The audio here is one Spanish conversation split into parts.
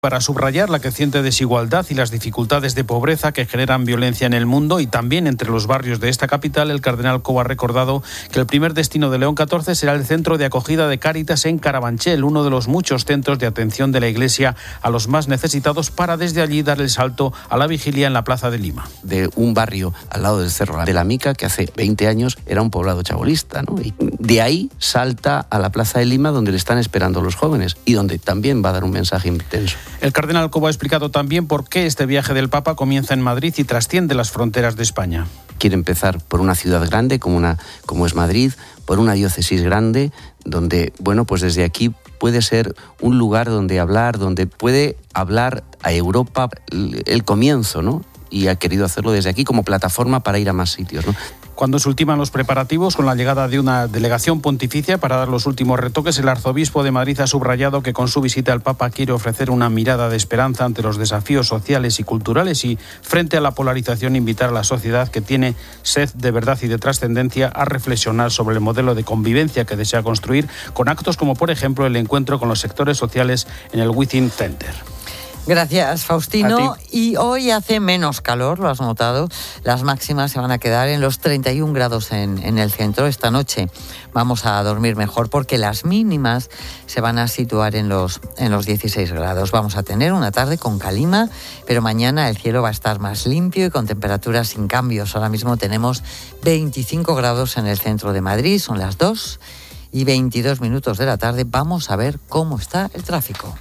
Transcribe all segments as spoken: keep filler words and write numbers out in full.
para subrayar la creciente desigualdad y las dificultades de pobreza que generan violencia en el mundo y también entre los barrios de esta capital, el cardenal Cobo ha recordado que el primer destino de León catorce será el centro de acogida de Cáritas en Carabanchel, uno de los muchos centros de atención de la Iglesia a los más necesitados, para desde allí dar el salto a la vigilia en la Plaza de Lima. De un barrio al lado del Cerro de la Mica, que hace veinte años era un poblado chabolista, ¿no? Y de ahí salta a la Plaza de Lima, donde le están esperando los jóvenes y donde también va a dar un mensaje intenso. El cardenal Cobo ha explicado también por qué este viaje del Papa comienza en Madrid y trasciende las fronteras de España. Quiere empezar por una ciudad grande como, una, como es Madrid, por una diócesis grande, donde, bueno, pues desde aquí puede ser un lugar donde hablar, donde puede hablar a Europa el, el comienzo, ¿no? Y ha querido hacerlo desde aquí como plataforma para ir a más sitios, ¿no? Cuando se ultiman los preparativos con la llegada de una delegación pontificia para dar los últimos retoques, el arzobispo de Madrid ha subrayado que con su visita el Papa quiere ofrecer una mirada de esperanza ante los desafíos sociales y culturales y, frente a la polarización, invitar a la sociedad que tiene sed de verdad y de trascendencia a reflexionar sobre el modelo de convivencia que desea construir, con actos como, por ejemplo, el encuentro con los sectores sociales en el Within Center. Gracias, Faustino. Y hoy hace menos calor, lo has notado. Las máximas se van a quedar en los treinta y un grados en, en el centro. Esta noche vamos a dormir mejor porque las mínimas se van a situar en los, en los dieciséis grados. Vamos a tener una tarde con calima, pero mañana el cielo va a estar más limpio y con temperaturas sin cambios. Ahora mismo tenemos veinticinco grados en el centro de Madrid, son las dos y veintidós minutos de la tarde. Vamos a ver cómo está el tráfico.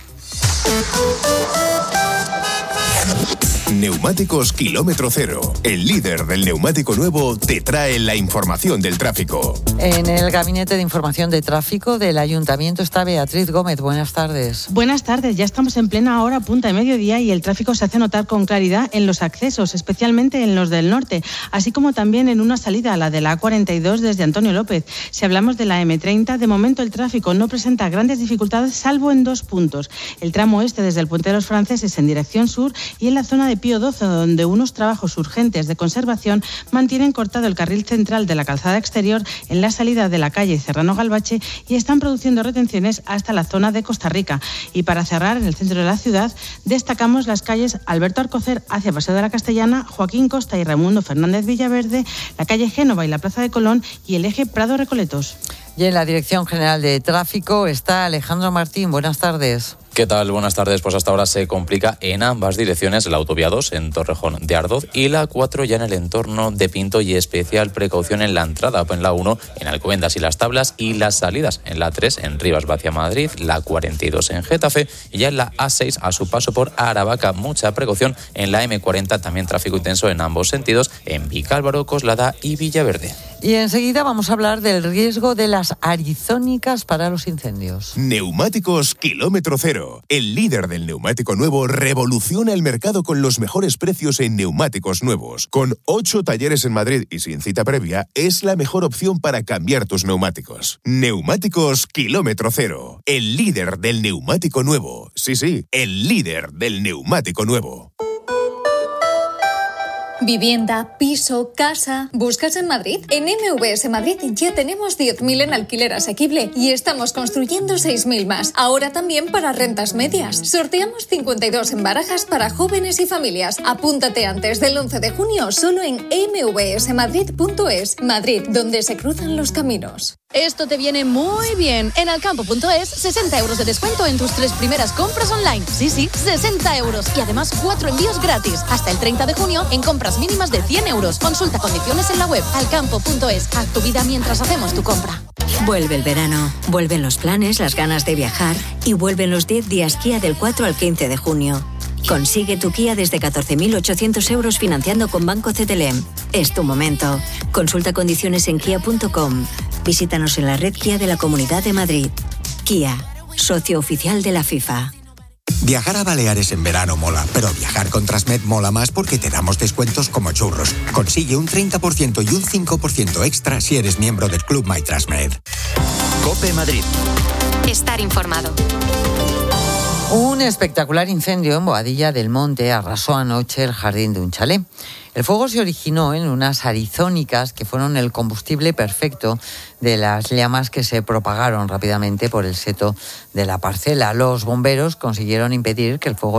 Neumáticos Kilómetro Cero, el líder del neumático nuevo, te trae la información del tráfico. En el Gabinete de Información de Tráfico del Ayuntamiento está Beatriz Gómez. Buenas tardes. Buenas tardes. Ya estamos en plena hora punta de mediodía y el tráfico se hace notar con claridad en los accesos, especialmente en los del norte, así como también en una salida, la de la A cuarenta y dos desde Antonio López. Si hablamos de la eme treinta, de momento el tráfico no presenta grandes dificultades, salvo en dos puntos. El tramo este desde el Puente de los Franceses en dirección sur y en la zona de Pío doce, donde unos trabajos urgentes de conservación mantienen cortado el carril central de la calzada exterior en la salida de la calle Serrano Galvache y están produciendo retenciones hasta la zona de Costa Rica. Y para cerrar, en el centro de la ciudad, destacamos las calles Alberto Alcocer hacia Paseo de la Castellana, Joaquín Costa y Raimundo Fernández Villaverde, la calle Génova y la Plaza de Colón y el eje Prado-Recoletos. Y en la Dirección General de Tráfico está Alejandro Martín. Buenas tardes. ¿Qué tal? Buenas tardes. Pues hasta ahora se complica en ambas direcciones la autovía dos en Torrejón de Ardoz y la cuatro ya en el entorno de Pinto, y especial precaución en la entrada en la uno en Alcobendas y Las Tablas, y las salidas en la tres en Rivas Vacia Madrid, la cuarenta y dos en Getafe y ya en la A seis a su paso por Aravaca. Mucha precaución en la eme cuarenta, también tráfico intenso en ambos sentidos en Vicálvaro, Coslada y Villaverde. Y enseguida vamos a hablar del riesgo de las arizónicas para los incendios. Neumáticos Kilómetro Cero, el líder del neumático nuevo, revoluciona el mercado con los mejores precios en neumáticos nuevos. Con ocho talleres en Madrid y sin cita previa, es la mejor opción para cambiar tus neumáticos. Neumáticos Kilómetro Cero, el líder del neumático nuevo. Sí, sí, el líder del neumático nuevo. Vivienda, piso, casa. ¿Buscas en Madrid? En eme ve ese Madrid ya tenemos diez mil en alquiler asequible y estamos construyendo seis mil más. Ahora también para rentas medias. Sorteamos cincuenta y dos en barajas para jóvenes y familias. Apúntate antes del once de junio solo en eme ve ese madrid punto es. Madrid, donde se cruzan los caminos. Esto te viene muy bien. En alcampo punto es, sesenta euros de descuento en tus tres primeras compras online. Sí, sí, sesenta euros. Y además cuatro envíos gratis. Hasta el treinta de junio en compras mínimas de cien euros. Consulta condiciones en la web alcampo punto es. Haz tu vida mientras hacemos tu compra. Vuelve el verano, vuelven los planes, las ganas de viajar y vuelven los diez días Kia del cuatro al quince de junio. Consigue tu Kia desde catorce mil ochocientos euros financiando con Banco C T L M. Es tu momento. Consulta condiciones en kia punto com. Visítanos en la red Kia de la Comunidad de Madrid. Kia, socio oficial de la FIFA. Viajar a Baleares en verano mola, pero viajar con Transmed mola más porque te damos descuentos como churros. Consigue un treinta por ciento y un cinco por ciento extra si eres miembro del Club My Transmed. COPE Madrid. Estar informado. Un espectacular incendio en Boadilla del Monte arrasó anoche el jardín de un chalet. El fuego se originó en unas arizónicas que fueron el combustible perfecto de las llamas que se propagaron rápidamente por el seto de la parcela. Los bomberos consiguieron impedir que el fuego